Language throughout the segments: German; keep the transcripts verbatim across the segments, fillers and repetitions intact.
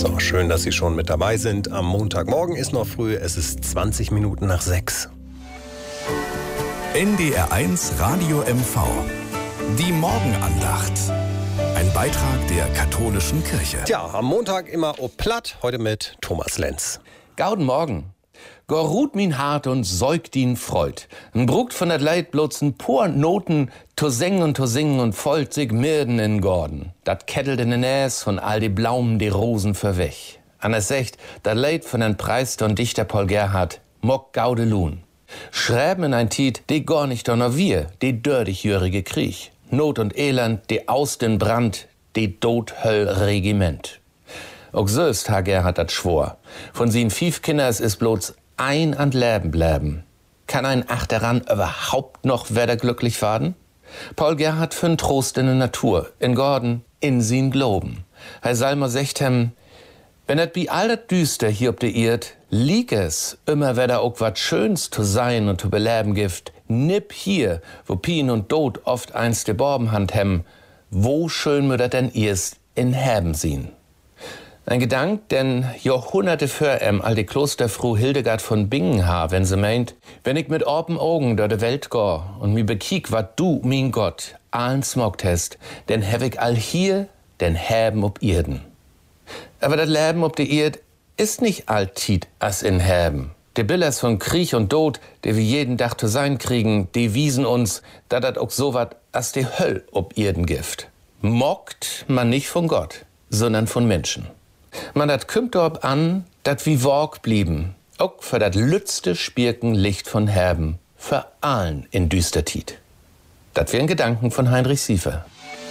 So, schön, dass Sie schon mit dabei sind. Am Montagmorgen ist noch früh, es ist zwanzig Minuten nach sechs. N D R eins Radio M V. Die Morgenandacht. Ein Beitrag der katholischen Kirche. Tja, am Montag immer o platt, heute mit Thomas Lenz. Gauden Morgen. Gor ruht min hart und säugt ihn Freud. N brugt von der Leid bloß n paar Noten, to singen und to singen und folgt sich Mirden in Gordon. Dat kettelt in den Äs von all die Blaumen, die Rosen verwech. An es echt, dat Leid von den Preister und Dichter Paul Gerhardt, mock Gaudelun. Schreiben in ein Tiet, die gar nicht donner wir, die dördigjährige Krieg. Not und Elend, die aus den Brand, die Dodhöll-Regiment. Auch so ist Herr Gerhardt dat schwor. Von sin fief Kinders ist bloß ein an Leben bleiben. Kann ein Achteran überhaupt noch wieder glücklich werden? Paul Gerhardt fünn Trost in der Natur, in Gordon, in sin Globen. Herr Salmer secht hem, wenn et bi all dat Düster hier ob de Erd, lieg es immer wieder auch wat Schöns zu sein und zu beleben gift, nipp hier, wo Pien und Tod oft einst de Borbenhand hem, wo schön mü dat denn erst in Herben sien. Ein Gedank, denn Jahrhunderte für em all die Klosterfrau Hildegard von Bingen ha, wenn sie meint, wenn ich mit open Augen durch de Welt go und mi bekiek, wat du, mein Gott, allen smogt hast, denn hab ich all hier, denn Herben ob Erden. Aber das Leben ob die Erd ist nicht altit as in Herben. Die Billers von Krieg und Tod, die wir jeden Tag zu sein kriegen, die wiesen uns, da dat auch so wat as die Höll ob Erden gift. Mockt man nicht von Gott, sondern von Menschen. Man dat kümmt ob an, dat wie Worg blieben, auch für dat lützte Spirken Licht von Herben, für allen in Düstertit. Dat wären Gedanken von Heinrich Siefer.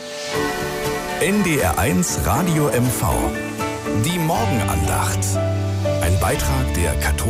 N D R eins Radio M V. Die Morgenandacht. Ein Beitrag der katholischen